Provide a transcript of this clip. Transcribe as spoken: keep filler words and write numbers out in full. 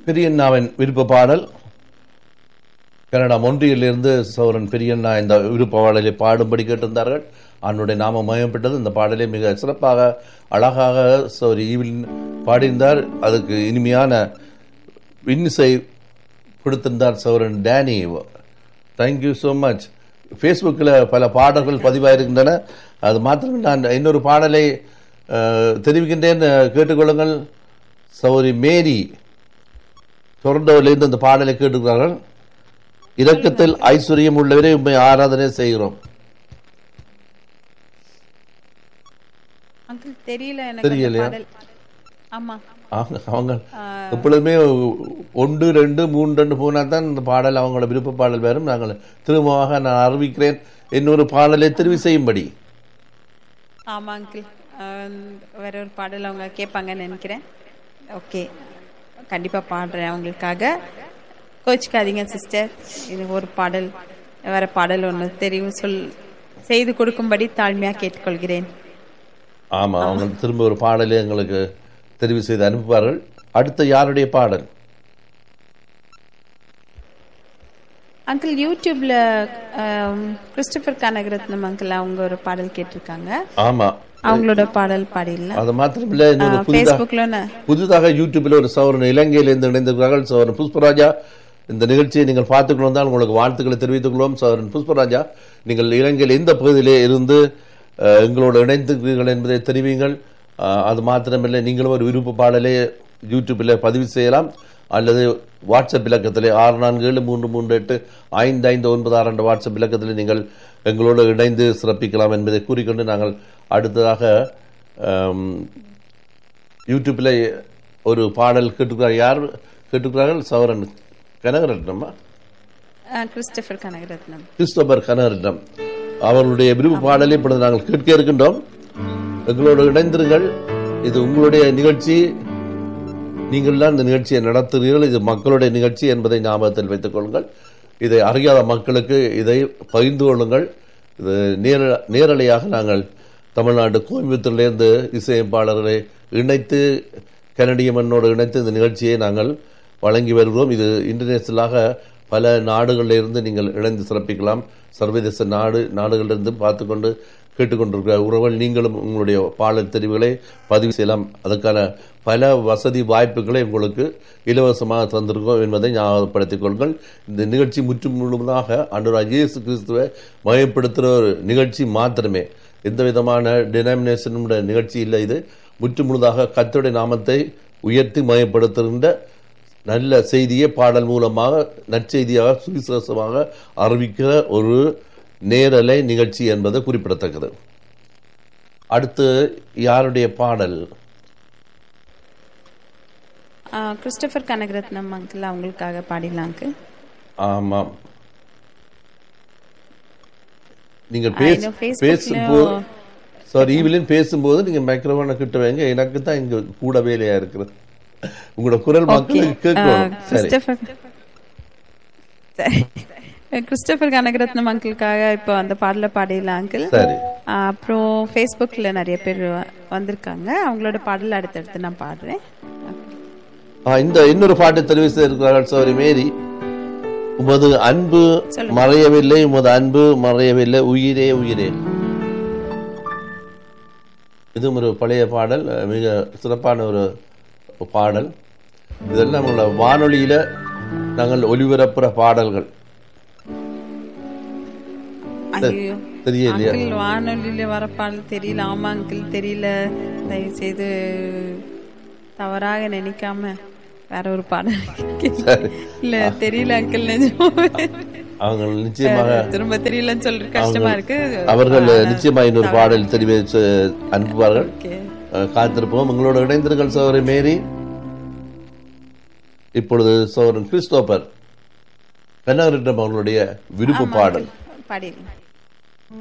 பெரியண்ணாவின் விருப்ப பாடல் கனடா மொன்றியிலிருந்து சௌரன் பெரியண்ணா இந்த விருப்ப பாடலை பாடும்படி கேட்டிருந்தார்கள். அவனுடைய நாம மயம்பட்டது. இந்த பாடலை மிக சிறப்பாக அழகாக சௌரி ஈவில் பாடியிருந்தார். அதுக்கு இனிமையான இன்னிசை கொடுத்திருந்தார் Sauran Danny. Thank you so much. ஃபேஸ்புக்கில் பல பாடல்கள் பதிவாயிருக்கின்றன. அது மாத்திரம் நான் இன்னொரு பாடலை தெரிவிக்கின்றேன், கேட்டுக்கொள்ளுங்கள். சௌரி மேரி டொரண்டோவிலிருந்து அந்த பாடலை கேட்டுக்கிறார்கள். இரக்கத்தில் ஐஸ்வர்யம் உள்ளவரை உண்மை ஆராதனை செய்கிறோம். தெரியலையா? அவங்க எப்பொழுதுமே ஒன்று ரெண்டு மூன்று ரெண்டு போனா தான் இந்த பாடல் அவங்களோட விருப்ப பாடல் வரும். நாங்கள் திரும்பமாக நான் அறிவிக்கிறேன் இன்னொரு பாடலை தெரிவு செய்யும்படி. ஆமா அங்கிள், வேற ஒரு பாடல் அவங்க கேட்பாங்கன்னு நினைக்கிறேன். ஓகே, கண்டிப்பா பாடுறேன் அவங்களுக்காக. கோச்சிக்காதீங்க சிஸ்டர். இது ஒரு பாடல், வேற பாடல் ஒன்று தெரிவு சொல் செய்து கொடுக்கும்படி தாழ்மையா கேட்டுக்கொள்கிறேன். ஆமா, அவங்க திரும்ப ஒரு பாடலை எங்களுக்கு தெரிவு செய்து அனுப்புவார்கள். அடுத்த யாருடைய பாடல்? அங்கிள் யூடியூப்ல கிறிஸ்டோபர் கனகரத்னம் அங்கிள் அவங்க ஒரு பாடல் கேட்டிருக்காங்க. ஆமா, அவங்களோட பாடல் பாடிடலாம். அது மாத்திரம் இல்ல, இன்னொரு புதிதாக யூடியூப்ல ஒரு சௌரன் இலங்கையில இருந்து இணைந்திருக்கிறார்கள். சௌரன் புஷ்பராஜா, இந்த நிகழ்ச்சியை நீங்கள் பார்த்துக்கணும் தான் உங்களுக்கு வாழ்த்துக்களை தெரிவித்துக் கொள்வோம். சௌரன் புஷ்பராஜா, நீங்கள் இலங்கையில் எந்த பகுதியிலே இருந்து எங்களோடு இணைந்திருக்கிறீர்கள் என்பதை தெரிவிங்கள். அது மாத்திரமில்லை, நீங்களும் ஒரு விருப்ப பாடலை யூடியூப்பில் பதிவு செய்யலாம் அல்லது வாட்ஸ்அப் இலக்கத்திலே ஆறு நான்கு ஏழு மூன்று மூன்று எட்டு ஐந்து ஐந்து ஒன்பது ஆறு என்ற வாட்ஸ்அப் இலக்கத்தில் நீங்கள் எங்களோடு இணைந்து சிறப்பிக்கலாம் என்பதை கூறிக்கொண்டு நாங்கள் அடுத்ததாக யூடியூப்பில் ஒரு பாடல் கேட்டுக்கிறார். யார் கேட்டுக்கிறார்கள்? சௌரன் கனகரத்னமா? கிறிஸ்டோபர் கனகரத்னம். கிறிஸ்டோபர் கனகரத்னம் அவர்களுடைய விருப்ப பாடலை இப்பொழுது நாங்கள் கேட்க இருக்கின்றோம். எங்களோடு இணைந்திருங்கள். இது உங்களுடைய நிகழ்ச்சி, நீங்கள் தான் இந்த நிகழ்ச்சியை நடத்துகிறீர்கள். இது மக்களுடைய நிகழ்ச்சி என்பதை ஞாபகத்தில் வைத்துக் கொள்ளுங்கள். இதை அறியாத மக்களுக்கு இதை பகிர்ந்து கொள்ளுங்கள். இது நேர நேரலையாக நாங்கள் தமிழ்நாடு கோயம்புத்தூரிலிருந்து இசையமைப்பாளர்களை இணைத்து கனடிய மண்ணோடு இணைத்து இந்த நிகழ்ச்சியை நாங்கள் வழங்கி வருகிறோம். இது இன்டர்நேஷனலாக பல நாடுகளிலிருந்து நீங்கள் இணைந்து சிறப்பிக்கலாம். சர்வதேச நாடு நாடுகளிலிருந்து பார்த்து கொண்டு கேட்டுக்கொண்டிருக்கிற உறவுகள், நீங்களும் உங்களுடைய பாடல் தெரிவுகளை பதிவு செய்யலாம். அதற்கான பல வசதி வாய்ப்புகளை உங்களுக்கு இலவசமாக தந்திருக்கோம் என்பதை ஞாபகப்படுத்திக் கொள்ளுங்கள். இந்த நிகழ்ச்சி முற்றும் முழுவதாக ஆண்டவராகிய இயேசு கிறிஸ்துவை மயப்படுத்துகிற ஒரு நிகழ்ச்சி மாத்திரமே, எந்த விதமான டினாமினேஷனுடைய நிகழ்ச்சி இல்லை. இது முற்று முழுதாக கர்த்தருடைய நாமத்தை உயர்த்தி மயப்படுத்துகின்ற நல்ல செய்தியை பாடல் மூலமாக நற்செய்தியாக சுவிசேஷமாக அறிவிக்கிற ஒரு நேரலை நிகழ்ச்சி என்பது குறிப்பிடத்தக்கது. அடுத்து யாருடைய பாடல்? கிறிஸ்டோபர் கனகரத்னம் அங்கிள் அவங்களுக்காக பாடிடலாம். ஆமாம், நீங்கள் பேசும்போது சாரி ஈவிலின் பேசும்போது நீங்க மைக்ரோஃபோனை கிட்ட வைங்க. எனக்கு தான் இங்க கூட வேலையா இருக்கிறது. உங்களோட குரல் மக்களுக்கு கேட்கணும். கிறிஸ்டோபர் கனகரத்னம் அங்கிளுக்காக இப்போ அந்த பாடல பாடிடலாம் அங்கிள். அப்புறம் ஃபேஸ்புக்ல நிறைய பேர் வந்திருக்காங்க, அவங்களோட பாடல் அடுத்தடுத்து நான் பாடுறேன். இந்த இன்னொரு பாட்டு தெரிவி செய்திருக்கிறார்கள். சௌரி மேரி, உமது அன்பு மறையவில்லை, உமது அன்பு மறையவில்லை, உயிரே உயிரே. இதுவும் ஒரு பழைய பாடல், மிக சிறப்பான ஒரு பாடல். இதெல்லாம் நம்மளோட வானொலியில நாங்கள் ஒலிபரப்புற பாடல்கள். தெரியலையா? வானொலியில வர பாடல் தெரியல. ஆமா அங்கிள், தெரியல. தயவு செய்து தவறாக நினைக்காம வேற ஒரு பாடல் இல்ல. தெரியல அங்கிள், அவங்க நிச்சயமாக திரும்ப தெரியலன்னு சொல்ற கஷ்டமா இருக்கு. அவர்கள் நிச்சயமாக இன்னொரு பாடல் தெரிவித்து அனுப்புவார்கள். காத்திருப்போம். உங்களோட இணைந்திருங்கள் சௌரி மேரி. இப்பொழுது சௌரன் கிறிஸ்டோபர் கனகரத்னம் அவர்களுடைய விருப்ப பாடல் பாடிடலாம்.